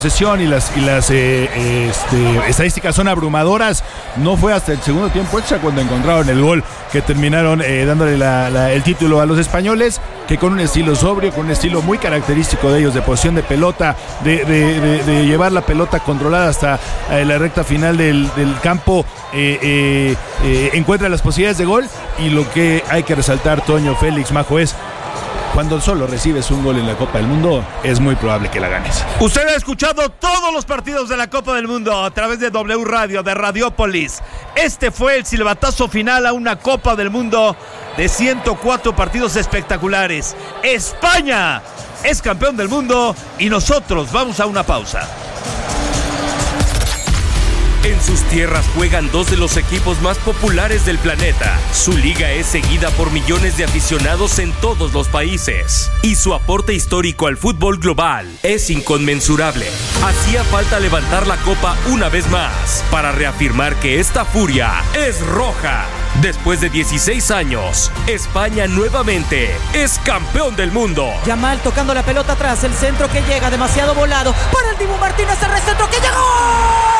posesión y las estadísticas son abrumadoras. No fue hasta el segundo tiempo extra cuando encontraron el gol que terminaron dándole el título a los españoles, que con un estilo sobrio, con un estilo muy característico de ellos, de posesión de pelota, de llevar la pelota controlada hasta la recta final del campo, encuentra las posibilidades de gol. Y lo que hay que resaltar, Toño, Félix, Majo, es: cuando solo recibes un gol en la Copa del Mundo, es muy probable que la ganes. Usted ha escuchado todos los partidos de la Copa del Mundo a través de W Radio, de Radiópolis. Este fue el silbatazo final a una Copa del Mundo de 104 partidos espectaculares. España es campeón del mundo y nosotros vamos a una pausa. En sus tierras juegan dos de los equipos más populares del planeta. Su liga es seguida por millones de aficionados en todos los países. Y su aporte histórico al fútbol global es inconmensurable. Hacía falta levantar la copa una vez más para reafirmar que esta furia es roja. Después de 16 años, España nuevamente es campeón del mundo. Yamal tocando la pelota atrás, el centro que llega demasiado volado. Para el Dibu Martínez, el recentro que llegó.